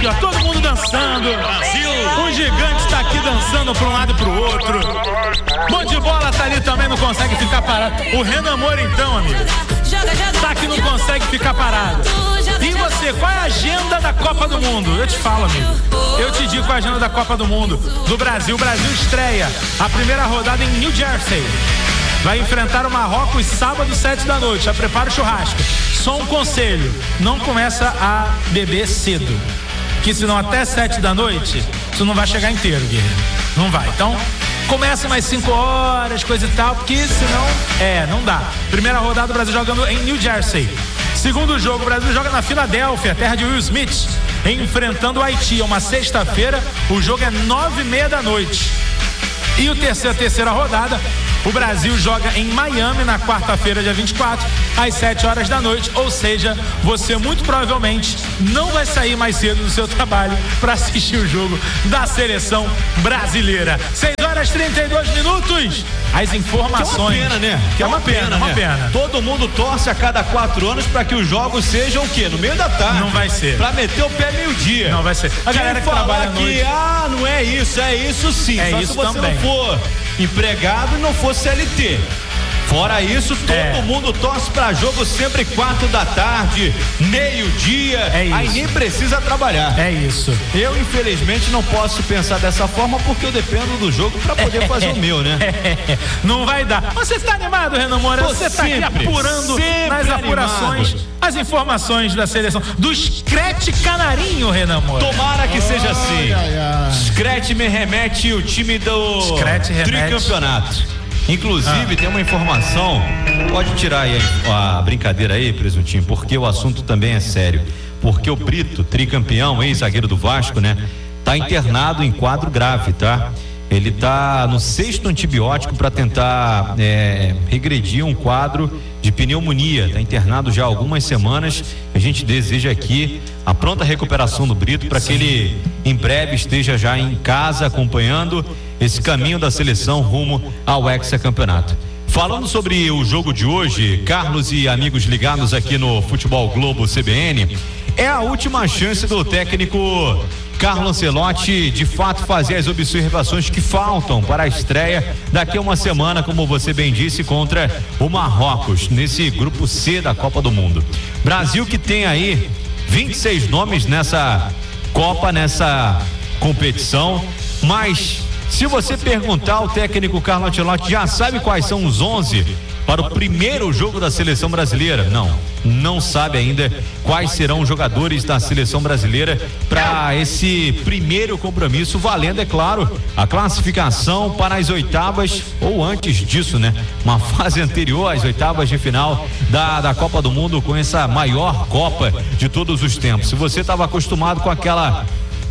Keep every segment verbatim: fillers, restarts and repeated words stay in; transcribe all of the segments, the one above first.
aqui, ó, todo mundo dançando. Brasil. O gigante tá aqui dançando pra um lado e pro outro. Bom de bola tá ali também, não consegue ficar parado. O Renan Moura então, amigo, tá que não consegue ficar parado. E você, qual é a agenda da Copa do Mundo? Eu te falo, amigo. Eu te digo qual é a agenda da Copa do Mundo do Brasil. O Brasil estreia a primeira rodada em New Jersey. Vai enfrentar o Marrocos sábado, sete da noite. Já prepara o churrasco. Só um conselho: não começa a beber cedo, que senão até sete da noite tu não vai chegar inteiro, guerreiro. Não vai. Então começa mais cinco horas, coisa e tal, porque senão, é, não dá. Primeira rodada, o Brasil jogando em New Jersey. Segundo jogo, o Brasil joga na Filadélfia, terra de Will Smith, enfrentando o Haiti. É uma sexta-feira, o jogo é nove e meia da noite. E o terceiro, a terceira rodada, o Brasil joga em Miami na quarta-feira, dia vinte e quatro, às sete horas da noite. Ou seja, você muito provavelmente não vai sair mais cedo do seu trabalho para assistir o jogo da seleção brasileira. seis horas e trinta e dois minutos. As informações. Que é uma pena, né? Que é uma, uma pena, pena, uma né? pena. Todo mundo torce a cada quatro anos para que os jogos sejam o quê? No meio da tarde. Não vai ser. Para meter o pé meio-dia. Não vai ser. A galera que trabalha à noite. Que, ah, não é isso, é isso sim. É Só isso se você também. não for empregado e não for C L T. Fora isso, todo é. mundo torce pra jogo sempre quatro da tarde, meio-dia. É isso. Aí nem precisa trabalhar. É isso. Eu, infelizmente, não posso pensar dessa forma porque eu dependo do jogo pra poder fazer o meu, né? Não vai dar. Você tá animado, Renan Moura? Você tá sempre, aqui apurando nas apurações animado. As informações da seleção. Do Screte Canarinho, Renan Moura. Tomara que seja assim. Ai, ai, ai. Screte me remete o time do Screte remete. tricampeonato. Inclusive, Ah. tem uma informação. Pode tirar aí a brincadeira aí, presuntinho, porque o assunto também é sério. Porque o Brito, tricampeão, ex-zagueiro do Vasco, né? Tá internado em quadro grave, tá? Ele tá no sexto antibiótico para tentar é, regredir um quadro de pneumonia. Tá internado já há algumas semanas. A gente deseja aqui a pronta recuperação do Brito para que ele em breve esteja já em casa acompanhando esse caminho da seleção rumo ao hexacampeonato. Falando sobre o jogo de hoje, Carlos e amigos ligados aqui no Futebol Globo C B N, é a última chance do técnico Carlo Ancelotti de fato fazer as observações que faltam para a estreia daqui a uma semana, como você bem disse, contra o Marrocos, nesse grupo C da Copa do Mundo. Brasil que tem aí vinte e seis nomes nessa Copa, nessa competição, mas se você perguntar ao técnico Carlo Ancelotti, já sabe quais são os onze para o primeiro jogo da seleção brasileira? Não, não sabe ainda quais serão os jogadores da seleção brasileira para esse primeiro compromisso, valendo, é claro, a classificação para as oitavas, ou antes disso, né? Uma fase anterior às oitavas de final da, da Copa do Mundo, com essa maior Copa de todos os tempos. Se você estava acostumado com aquela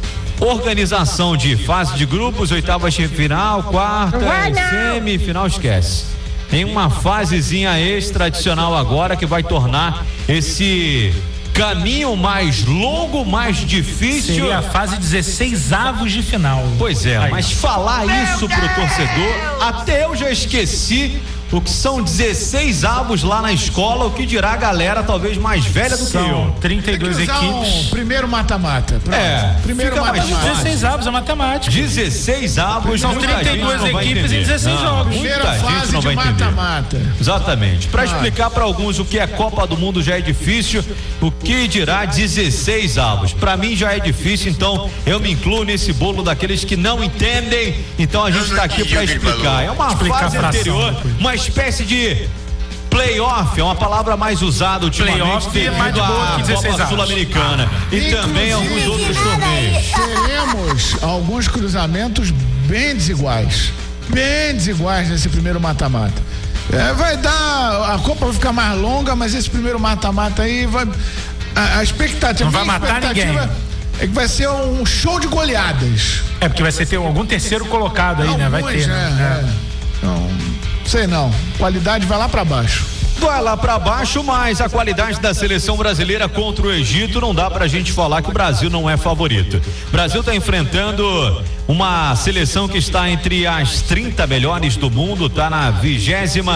organização de fase de grupos, oitavas de final, quarta, semifinal, esquece. Tem uma fasezinha extra adicional agora que vai tornar esse caminho mais longo, mais difícil. Seria a fase dezesseis avos de final. Pois é, Aí. mas falar isso pro torcedor, até eu já esqueci o que são dezesseis avos lá na escola, o que dirá a galera talvez mais velha do São que eu. trinta e duas Tem que usar equipes. um primeiro mata-mata. Pronto. É, primeiro fica mais mata-mata. fácil. dezesseis avos é matemática. dezesseis avos, São muita trinta e gente duas não vai equipes em entender. dezesseis Não, jogos. Primeira muita gente fase não de vai entender. mata-mata. Exatamente. Para Ah. explicar para alguns o que é Copa do Mundo já é difícil, o que dirá dezesseis avos. Para mim já é difícil, então eu me incluo nesse bolo daqueles que não entendem. Então a gente está aqui para explicar. É uma Explicar fase a fração anterior, depois. uma espécie de playoff, é uma palavra mais usada ultimamente Playoff é mais devido de boa à que dezesseis Copa avos. Sul-Americana e Inclusive, também alguns outros torneios. Teremos alguns cruzamentos bem desiguais. Bem desiguais nesse primeiro mata-mata. É, vai dar. A Copa vai ficar mais longa, mas esse primeiro mata-mata aí vai. A, a expectativa. Não vai minha matar expectativa ninguém. É que vai ser um show de goleadas. É porque vai ser ter algum terceiro colocado aí, né? Vai Alguns, ter. né? né? É. Não, sei não. Qualidade vai lá pra baixo. Vai lá pra baixo, mas a qualidade da seleção brasileira contra o Egito não dá pra gente falar que o Brasil não é favorito. O Brasil tá enfrentando uma seleção que está entre as trinta melhores do mundo, tá na vigésima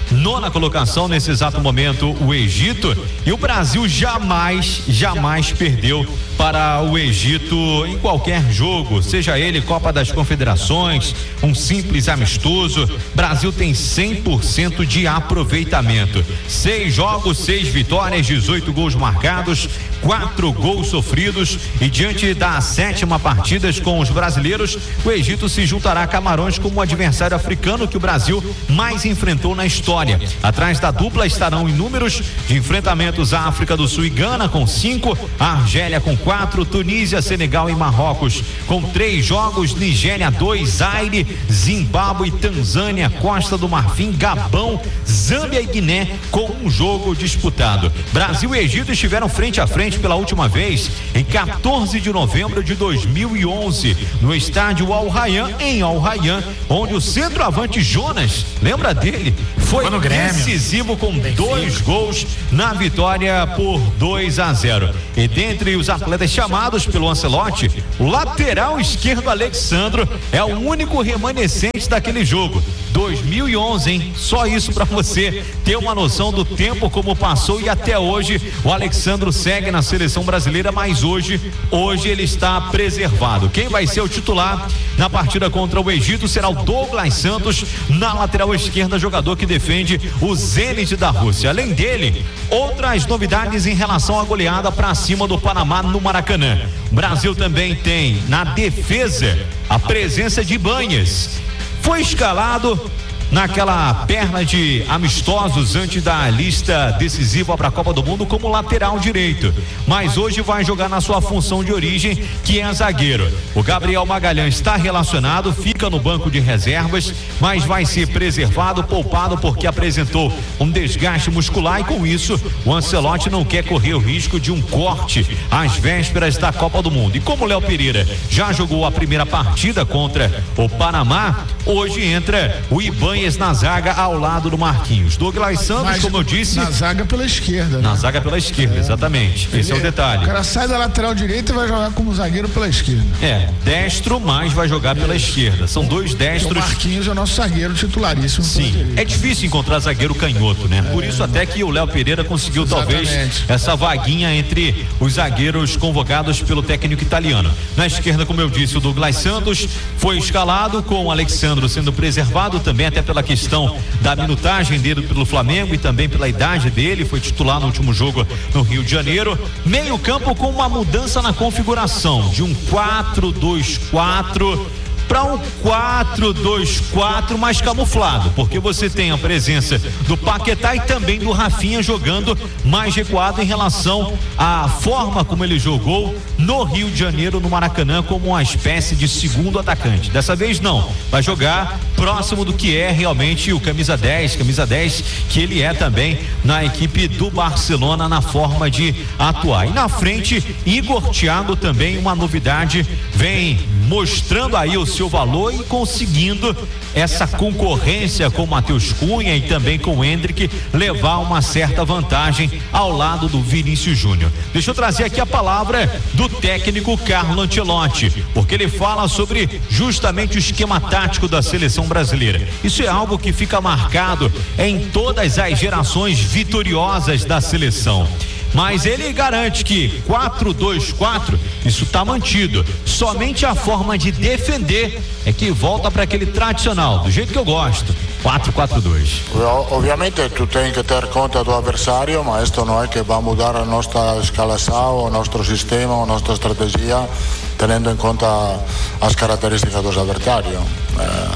nona colocação nesse exato momento o Egito, e o Brasil jamais, jamais perdeu para o Egito em qualquer jogo, seja ele Copa das Confederações, um simples amistoso. Brasil tem cem por cento de aproveitamento, seis jogos, seis vitórias, dezoito gols marcados, quatro gols sofridos, e diante das sétima partidas com os brasileiros, o Egito se juntará a Camarões como o adversário africano que o Brasil mais enfrentou na história. Atrás da dupla estarão inúmeros de enfrentamentos a África do Sul e Gana com cinco, a Argélia com quatro, Tunísia, Senegal e Marrocos com três jogos, Nigéria dois, Zaire, Zimbábue, Tanzânia, Costa do Marfim, Gabão, Zâmbia e Guiné com um jogo disputado. Brasil e Egito estiveram frente a frente pela última vez em quatorze de novembro de dois mil e onze no estádio Al Rayyan, em Al Rayyan, onde o centroavante Jonas, lembra dele? Foi decisivo com dois gols na vitória por dois a zero. E dentre os atletas chamados pelo Ancelotti, o lateral esquerdo Alexandro é o único remanescente daquele jogo. dois mil e onze, hein? Só isso para você ter uma noção do tempo como passou, e até hoje o Alexandro segue na seleção brasileira, mas hoje, hoje ele está preservado. Quem vai ser o titular na partida contra o Egito será o Douglas Santos, na lateral esquerda, jogador que defende o Zenit da Rússia. Além dele, outras novidades em relação à goleada para cima do Panamá no Maracanã. O Brasil também tem na defesa a presença de Ibanhas. Foi escalado naquela perna de amistosos antes da lista decisiva para a Copa do Mundo como lateral direito, mas hoje vai jogar na sua função de origem, que é zagueiro. O Gabriel Magalhães está relacionado, fica no banco de reservas, mas vai ser preservado, poupado, porque apresentou um desgaste muscular, e com isso o Ancelotti não quer correr o risco de um corte às vésperas da Copa do Mundo. E como o Léo Pereira já jogou a primeira partida contra o Panamá, hoje entra o Ibanhas na zaga ao lado do Marquinhos. Douglas Santos, mas, como eu disse, na zaga pela esquerda, na né? zaga pela esquerda, é. Exatamente. Esse Ele, é o detalhe. O cara sai da lateral direita e vai jogar como zagueiro pela esquerda. É, destro, mas vai jogar pela é. esquerda. São dois destros. O Marquinhos é o nosso zagueiro titularíssimo. Sim, é difícil encontrar zagueiro canhoto, né? É. Por isso até que o Léo Pereira conseguiu Exatamente. talvez essa vaguinha entre os zagueiros convocados pelo técnico italiano. Na esquerda, como eu disse, o Douglas Santos foi escalado, com o Alexandro sendo preservado também, até pela questão da minutagem dele pelo Flamengo e também pela idade dele. Foi titular no último jogo no Rio de Janeiro. Meio campo com uma mudança na configuração de um quatro dois quatro para um quatro dois quatro mais camuflado, porque você tem a presença do Paquetá e também do Rafinha jogando mais recuado em relação à forma como ele jogou no Rio de Janeiro, no Maracanã, como uma espécie de segundo atacante. Dessa vez não, vai jogar próximo do que é realmente o camisa dez, camisa dez que ele é também na equipe do Barcelona, na forma de atuar. E na frente, Igor Thiago, também uma novidade, vem mostrando aí o seu valor e conseguindo essa concorrência com o Matheus Cunha e também com o Endrick, levar uma certa vantagem ao lado do Vinícius Júnior. Deixa eu trazer aqui a palavra do técnico Carlo Ancelotti, porque ele fala sobre justamente o esquema tático da seleção brasileira. Isso é algo que fica marcado em todas as gerações vitoriosas da seleção. Mas ele garante que quatro dois quatro, isso está mantido. Somente a forma de defender é que volta para aquele tradicional, do jeito que eu gosto, quatro quatro dois. Ovviamente tu tem que ter conta do adversário, mas isso não é que vai mudar a nossa escalação, o nosso sistema, a nossa estratégia, tendo em conta as características dos adversários. É,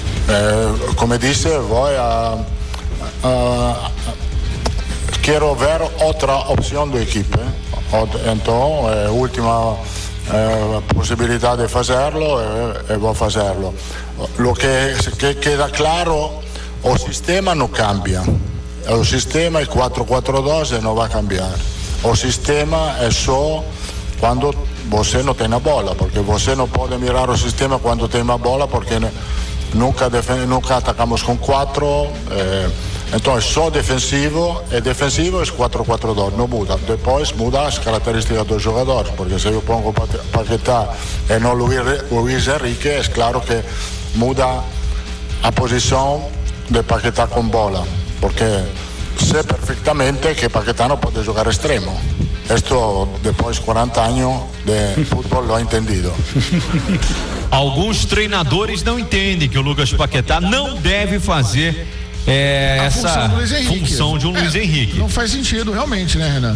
é, como disse, vou a, a quero ver outra opção da equipe, então é a última é, possibilidade de fazerlo e, e vou fazerlo. Lo que, que queda claro, o sistema não cambia, o sistema é quatro quatro dois e não vai cambiar. O sistema é só quando você não tem a bola, porque você não pode mirar o sistema quando tem a bola, porque nunca, nunca atacamos com quatro. Eh, Então é só defensivo, e defensivo é quatro quatro dois, não muda. Depois muda as características dos jogadores, porque se eu pongo Paquetá e não Luís Henrique, é claro que muda a posição de Paquetá com bola. porque sé perfectamente que Paquetá no puede jugar extremo. Esto, después de quarenta años de fútbol, lo ha entendido. Alguns treinadores não entendem que o Lucas Paquetá não deve fazer é, essa função, função de um é, Luiz Henrique. Não faz sentido, realmente, né, Renan?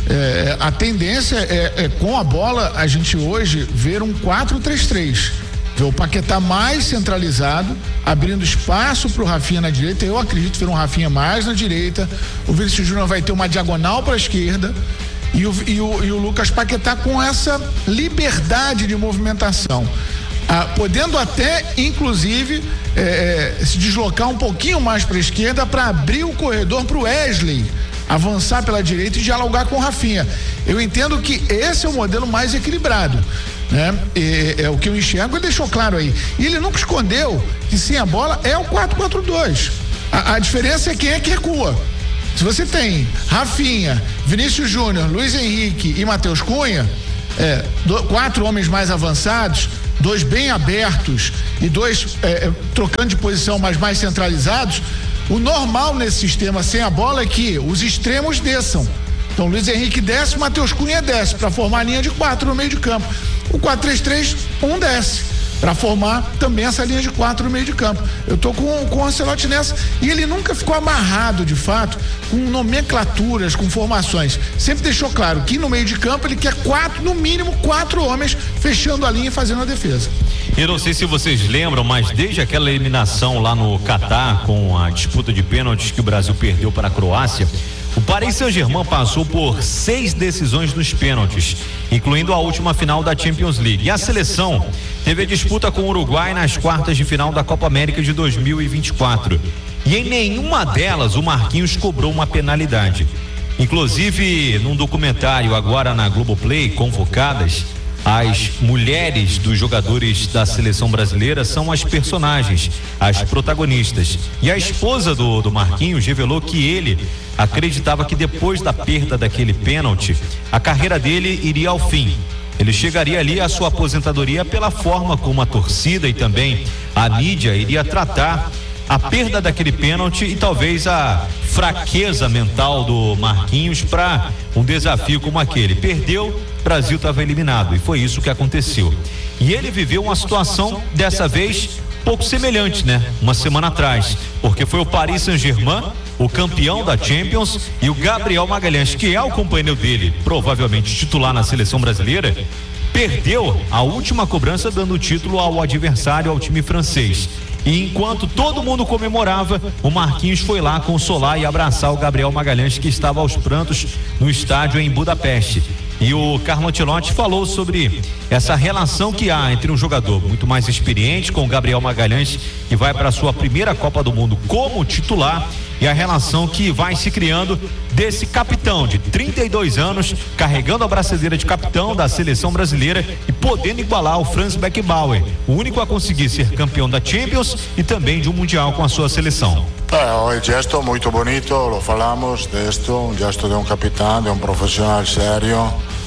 É, a tendência é, é, com a bola, a gente hoje ver um quatro três três. Ver o Paquetá mais centralizado, abrindo espaço para o Rafinha na direita. Eu acredito ver um Rafinha mais na direita. O Vinícius Júnior vai ter uma diagonal para a esquerda. E o, e, o, e o Lucas Paquetá com essa liberdade de movimentação. Ah, podendo até, inclusive, é, é, se deslocar um pouquinho mais para a esquerda para abrir o corredor para o Wesley avançar pela direita e dialogar com o Rafinha. Eu entendo que esse é o modelo mais equilibrado, né? É, é o que eu enxergo, ele deixou claro aí. E ele nunca escondeu que sem a bola é o quatro quatro dois. A, a diferença é quem é que recua. Se você tem Rafinha, Vinícius Júnior, Luiz Henrique e Matheus Cunha, é, do, quatro homens mais avançados, dois bem abertos e dois é, trocando de posição, mas mais centralizados, o normal nesse sistema sem a bola é que os extremos desçam. Então Luiz Henrique desce, Matheus Cunha desce para formar a linha de quatro no meio de campo. O quatro três três, um desce para formar também essa linha de quatro no meio de campo. Eu tô com, com o Ancelotti nessa, e ele nunca ficou amarrado de fato com nomenclaturas, com formações. Sempre deixou claro que no meio de campo ele quer quatro, no mínimo quatro homens fechando a linha e fazendo a defesa. Eu não sei se vocês lembram, mas desde aquela eliminação lá no Catar, com a disputa de pênaltis que o Brasil perdeu para a Croácia, o Paris Saint-Germain passou por seis decisões nos pênaltis, incluindo a última final da Champions League. E a seleção teve a disputa com o Uruguai nas quartas de final da Copa América de dois mil e vinte e quatro. E em nenhuma delas o Marquinhos cobrou uma penalidade. Inclusive, num documentário agora na Globoplay, Convocadas, as mulheres dos jogadores da seleção brasileira são as personagens, as protagonistas. E a esposa do, do Marquinhos revelou que ele acreditava que depois da perda daquele pênalti, a carreira dele iria ao fim. Ele chegaria ali à sua aposentadoria pela forma como a torcida e também a mídia iria tratar a perda daquele pênalti e talvez a fraqueza mental do Marquinhos para um desafio como aquele. Perdeu, o Brasil estava eliminado, e foi isso que aconteceu. E ele viveu uma situação, dessa vez, pouco semelhante, né? Uma semana atrás, porque foi o Paris Saint-Germain, o campeão da Champions, e o Gabriel Magalhães, que é o companheiro dele, provavelmente titular na seleção brasileira, perdeu a última cobrança, dando o título ao adversário, ao time francês. E enquanto todo mundo comemorava, o Marquinhos foi lá consolar e abraçar o Gabriel Magalhães, que estava aos prantos no estádio em Budapeste. E o Carlo Ancelotti falou sobre essa relação que há entre um jogador muito mais experiente, com o Gabriel Magalhães, que vai para a sua primeira Copa do Mundo como titular, e a relação que vai se criando desse capitão de trinta e dois anos, carregando a braçadeira de capitão da seleção brasileira e podendo igualar o Franz Beckenbauer, o único a conseguir ser campeão da Champions e também de um Mundial com a sua seleção. É, um gesto muito bonito, lo falamos de esto, um gesto de um capitão, de um profissional sério,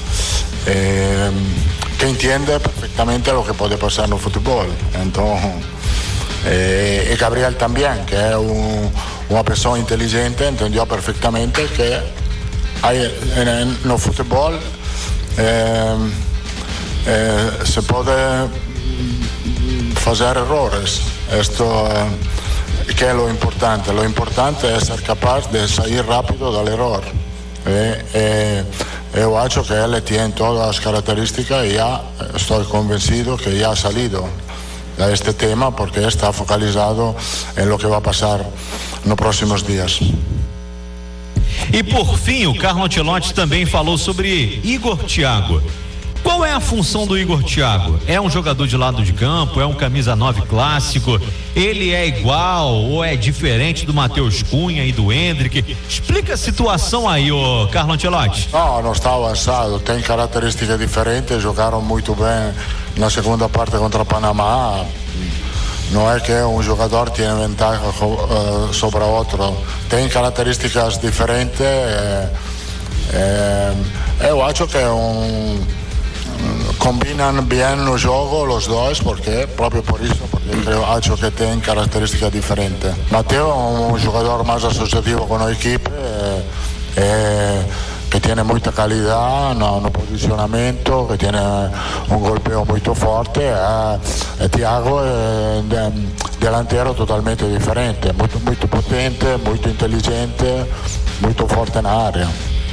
eh, que entende perfectamente lo que pode passar no futebol. Então, eh, e Gabriel também, que é um una persona inteligente, entendió perfectamente que hay, en, en, no fútbol eh, eh, se puede hacer errores. Esto eh, que es lo importante. Lo importante es ser capaz de salir rápido del error. Eh, eh, yo acho que él tiene todas las características y ya estoy convencido que ya ha salido de este tema porque está focalizado en lo que va a pasar nos próximos dias. E por fim, o Carlo Ancelotti também falou sobre Igor Thiago. Qual é a função do Igor Thiago? É um jogador de lado de campo? É um camisa nove clássico? Ele é igual ou é diferente do Matheus Cunha e do Endrick? Explica a situação aí, ô Carlo Ancelotti. Não, não está avançado, tem características diferentes, jogaram muito bem na segunda parte contra o Panamá. Não é que um jogador tenha vantagem uh, sobre outro, tem características diferentes. É, é, eu acho que é um combinam bem no jogo os dois, porque proprio por isso, porque eu acho que tem características diferentes. Matteo é um jogador mais associativo com a equipe, é, é, que tem muita qualidade no, no posicionamento, que tem um golpeo muito forte, e, e Thiago é um delantero totalmente diferente, muito, muito potente, muito inteligente, muito forte na área.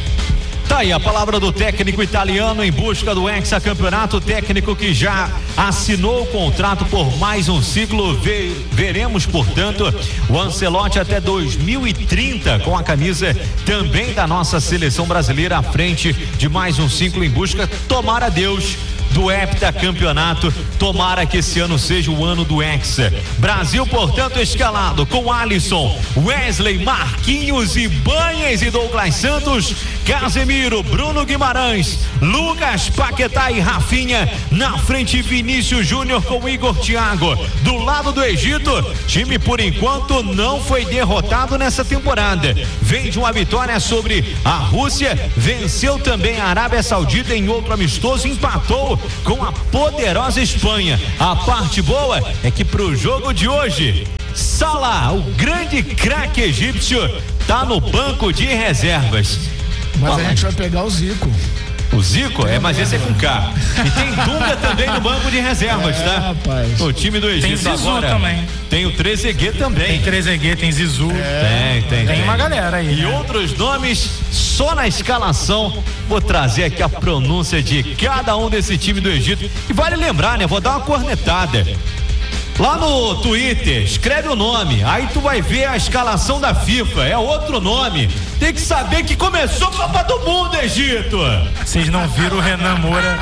Tá aí a palavra do técnico italiano em busca do hexacampeonato, técnico que já assinou o contrato por mais um ciclo. Ve- veremos, portanto, o Ancelotti até dois mil e trinta com a camisa também da nossa seleção brasileira à frente de mais um ciclo em busca, tomara Deus, do heptacampeonato. Tomara que esse ano seja o ano do Hexa. Brasil, portanto, escalado com Alisson, Wesley, Marquinhos, Ibanez e Douglas Santos, Casemiro, Bruno Guimarães, Lucas Paquetá e Rafinha. Na frente, Vinícius Júnior com Igor Thiago. Do lado do Egito, time por enquanto não foi derrotado nessa temporada. Vem de uma vitória sobre a Rússia, venceu também a Arábia Saudita em outro amistoso, empatou com a poderosa Espanha. A parte boa é que pro jogo de hoje, Salah, o grande craque egípcio, tá no banco de reservas. Mas Bom, a gente vai pegar o Zico. O Zico? É, mas esse é com K. E tem Dunga também no banco de reservas, É, tá? rapaz. O time do Egito Tem Zizou agora. também. Tem o Trezeguet também. Tem Trezeguet, tem Zizou. Tem, tem, Tem uma galera aí. E né? outros nomes só na escalação. Vou trazer aqui a pronúncia de cada um desse time do Egito. E vale lembrar, né? Vou dar uma cornetada. Lá no Twitter, escreve o nome, aí tu vai ver a escalação da FIFA, é outro nome. Tem que saber que começou a Copa do Mundo, Egito. Vocês não viram o Renan Moura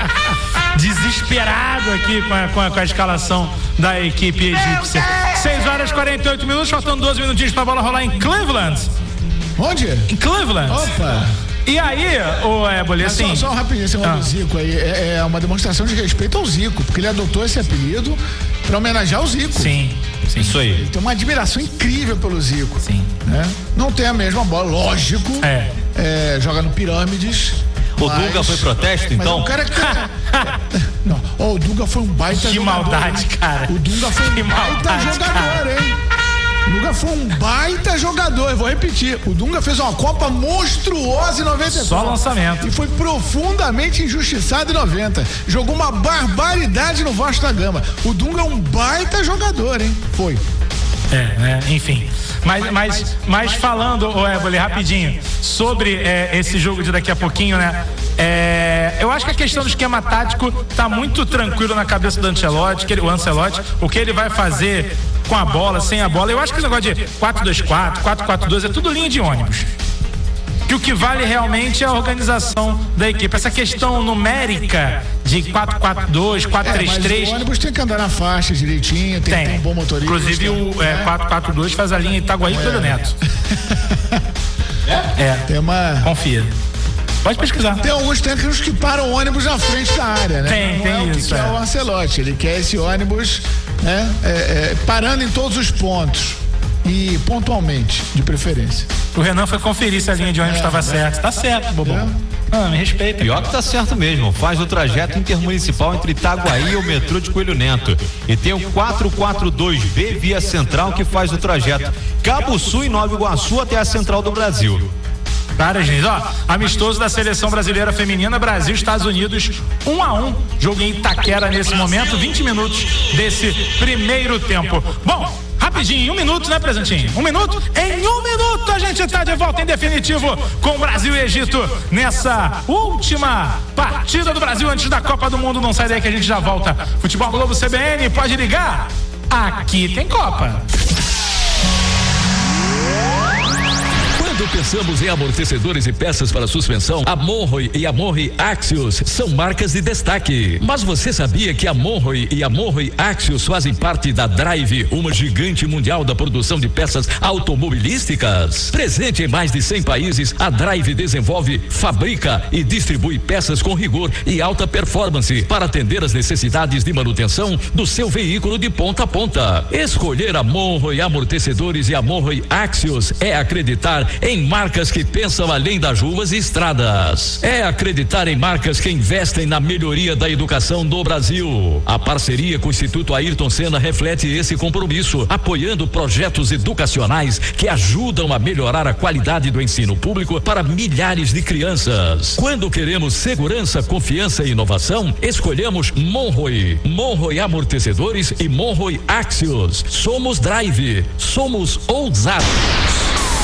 desesperado aqui com a, com a, com a escalação da equipe egípcia. seis horas e quarenta e oito minutos, faltando doze minutinhos pra bola rolar em Cleveland. Onde? Em Cleveland. Opa! E aí, ô Éboli, Mas assim... Só, só um rapidinho, esse negócio Ah. do Zico aí é, é uma demonstração de respeito ao Zico, porque ele adotou esse apelido pra homenagear o Zico. Sim, sim. Isso aí. Tem uma admiração incrível pelo Zico. Sim. Né? Não tem a mesma bola, lógico. É. É, joga no Pirâmides. O mas- Dunga foi protesto, Mas então? o cara que. Não, ó, o Dunga foi um baita Que jogador. maldade, hein? cara. O Dunga foi um Que baita maldade, jogador, cara. hein? O Dunga foi um baita jogador, eu vou repetir. O Dunga fez uma Copa monstruosa em noventa e quatro. Só lançamento. E foi profundamente injustiçado em noventa. Jogou uma barbaridade no Vasco da Gama. O Dunga é um baita jogador, hein? Foi. É, né? Enfim. Mas, mas, mas falando, ô Éboli, rapidinho, sobre é, esse jogo de daqui a pouquinho, né? É, eu acho que a questão do esquema tático tá muito tranquilo na cabeça do Ancelotti, que ele, o Ancelotti, o que ele vai fazer com a bola, sem a bola. Eu acho que esse negócio de quatro dois quatro, quatro quatro dois é tudo linha de ônibus. Que o que vale realmente é a organização da equipe. Essa questão numérica de quatro quatro dois, quatro três três. É, mas o ônibus tem que andar na faixa direitinho, tem, Tem. tem um bom motorista. Inclusive o é, quatro quatro dois faz a linha Itaguaí pelo Neto. É, Tem uma. confia. Pode pesquisar. Tem alguns técnicos que param o ônibus na frente da área, né? Tem, Não tem é o que isso, quer é. o Ancelotti. Ele quer esse ônibus, né? É, é, parando em todos os pontos. E pontualmente, de preferência. O Renan foi conferir se a linha de ônibus estava certa. Tá certo, bobão. Ah, me respeita. Pior que tá certo mesmo, faz o trajeto intermunicipal entre Itaguaí e o metrô de Coelho Neto. E tem o quatro quatro dois B via central que faz o trajeto Cabo Sul e Nova Iguaçu até a Central do Brasil. Cara, gente, ó, amistoso da seleção brasileira feminina, Brasil, Estados Unidos, um a um, jogo em Itaquera nesse momento, vinte minutos desse primeiro tempo. Bom, rapidinho, um minuto, né, presentinho? Um minuto? Em um minuto a gente tá de volta em definitivo com Brasil e Egito nessa última partida do Brasil antes da Copa do Mundo. Não sai daí que a gente já volta. Futebol Globo C B N, pode ligar? Aqui tem Copa. Quando pensamos em amortecedores e peças para suspensão, a Monroe e a Monroe Axios são marcas de destaque. Mas você sabia que a Monroe e a Monroe Axios fazem parte da Drive, uma gigante mundial da produção de peças automobilísticas? Presente em mais de cem países, a Drive desenvolve, fabrica e distribui peças com rigor e alta performance para atender as necessidades de manutenção do seu veículo de ponta a ponta. Escolher a Monroe Amortecedores e a Monroe Axios é acreditar em em marcas que pensam além das ruas e estradas. É acreditar em marcas que investem na melhoria da educação do Brasil. A parceria com o Instituto Ayrton Senna reflete esse compromisso, apoiando projetos educacionais que ajudam a melhorar a qualidade do ensino público para milhares de crianças. Quando queremos segurança, confiança e inovação, escolhemos Monroy. Monroy Amortecedores e Monroy Axios. Somos Drive. Somos ousados.